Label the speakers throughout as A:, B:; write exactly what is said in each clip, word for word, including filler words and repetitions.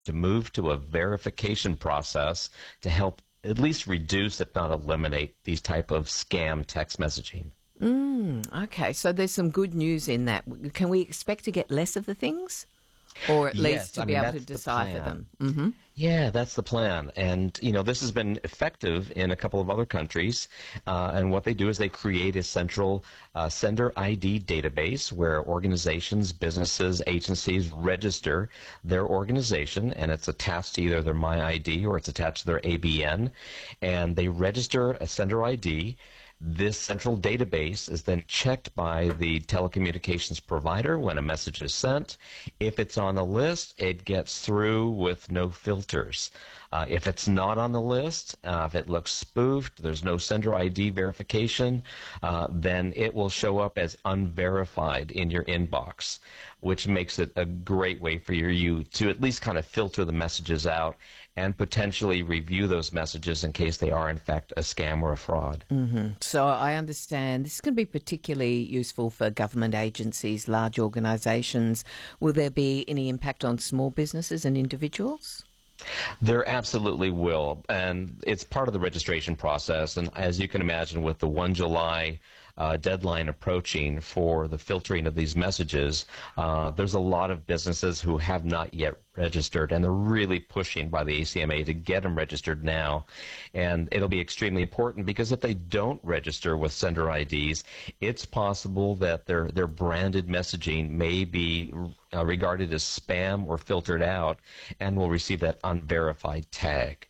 A: to move to a verification process to help at least reduce, if not eliminate, these type of scam text messaging.
B: Mm, okay, so there's some good news in that. Can we expect to get less of the things? Or at
A: Yes,
B: least to
A: I
B: be
A: mean,
B: able to
A: that's the
B: decipher
A: plan.
B: them? Mm-hmm.
A: Yeah, that's the plan. And, you know, this has been effective in a couple of other countries. Uh, and what they do is they create a central uh, sender I D database where organizations, businesses, agencies register their organization, and it's attached to either their MyID or it's attached to their A B N. And they register a sender I D. This central database is then checked by the telecommunications provider when a message is sent. If it's on the list, it gets through with no filters. Uh, if it's not on the list, uh, if it looks spoofed, there's no sender I D verification, uh, then it will show up as unverified in your inbox, which makes it a great way for you to at least kind of filter the messages out and potentially review those messages in case they are, in fact, a scam or a fraud.
B: Mm-hmm. So I understand this can be particularly useful for government agencies, large organisations. Will there be any impact on small businesses and individuals?
A: There absolutely will, and it's part of the registration process. And as you can imagine, with the first of July uh, deadline approaching for the filtering of these messages, uh, there's a lot of businesses who have not yet registered, and they're really pushing by the A C M A to get them registered now. And it'll be extremely important because if they don't register with sender I Ds, it's possible that their their branded messaging may be uh, regarded as spam or filtered out and will receive that unverified tag.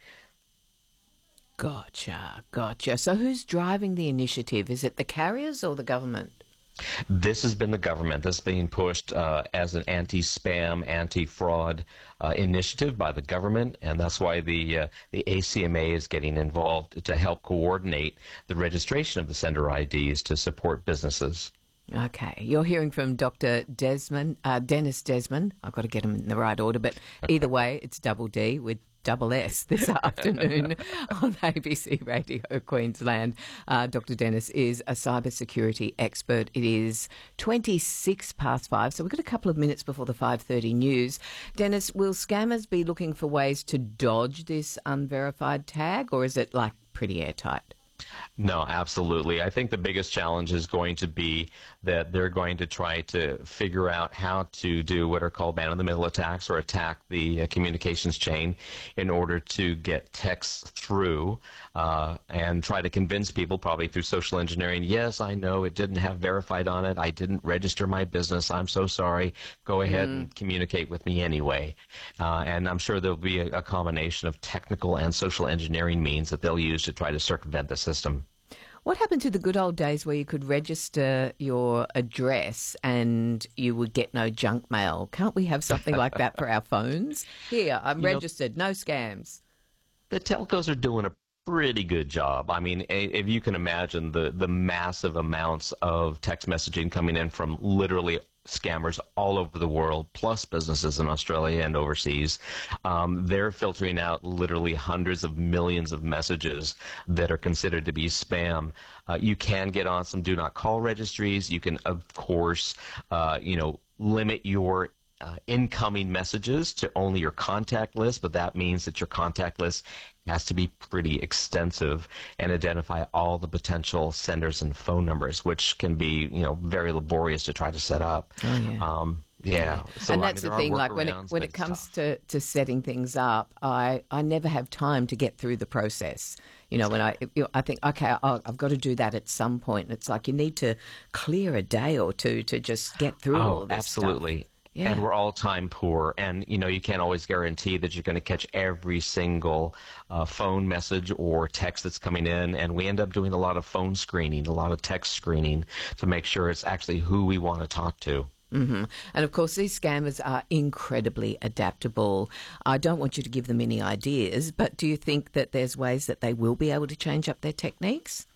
B: Gotcha, gotcha. So who's driving the initiative? Is it the carriers or the government?
A: This has been the government. This is being pushed uh, as an anti-spam, anti-fraud uh, initiative by the government, and that's why the uh, the A C M A is getting involved to help coordinate the registration of the sender I Ds to support businesses.
B: Okay, you're hearing from Doctor Desmond, uh, Dennis Desmond. I've got to get him in the right order, but either way, it's double D with double S this afternoon on A B C Radio Queensland. Uh, Doctor Dennis is a cybersecurity expert. It is twenty-six past five, so we've got a couple of minutes before the five thirty news. Dennis, will scammers be looking for ways to dodge this unverified tag, or is it like pretty airtight?
A: No, absolutely. I think the biggest challenge is going to be that they're going to try to figure out how to do what are called man-in-the-middle attacks or attack the uh, communications chain in order to get texts through uh, and try to convince people, probably through social engineering, yes, I know it didn't have verified on it. I didn't register my business. I'm so sorry. Go ahead mm. and communicate with me anyway. Uh, and I'm sure there'll be a, a combination of technical and social engineering means that they'll use to try to circumvent the system.
B: What happened to the good old days where you could register your address and you would get no junk mail? Can't we have something like that for our phones? Here, I'm you registered, know, no scams.
A: The telcos are doing a pretty good job. I mean, if you can imagine the, the massive amounts of text messaging coming in from literally scammers all over the world, plus businesses in Australia and overseas. Um, they're filtering out literally hundreds of millions of messages that are considered to be spam. Uh, you can get on some do not call registries. You can, of course, uh, you know, limit your Uh, incoming messages to only your contact list, but that means that your contact list has to be pretty extensive and identify all the potential senders and phone numbers, which can be, you know, very laborious to try to set up.
B: Oh, yeah.
A: Um, yeah. So,
B: and that's
A: I mean,
B: the thing, like when it, when it comes to, to setting things up, I, I never have time to get through the process. You know, when I you know, I think, okay, I'll, I've got to do that at some point. And it's like you need to clear a day or two to just get through
A: oh,
B: all this
A: absolutely.
B: stuff. Yeah.
A: And we're all time poor, and you know you can't always guarantee that you're going to catch every single uh, phone message or text that's coming in, and we end up doing a lot of phone screening, a lot of text screening to make sure it's actually who we want to talk to.
B: Mm-hmm. And of course, these scammers are incredibly adaptable. I don't want you to give them any ideas, but do you think that there's ways that they will be able to change up their techniques?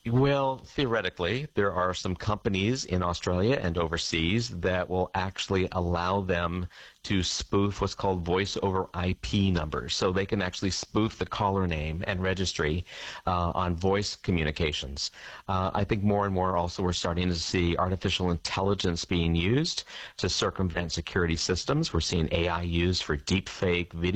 A: Well, theoretically, there are some companies in Australia and overseas that will actually allow them to spoof what's called voice over I P numbers. So they can actually spoof the caller name and registry uh, on voice communications. Uh, I think more and more also we're starting to see artificial intelligence being used to circumvent security systems. We're seeing A I used for deep fake video.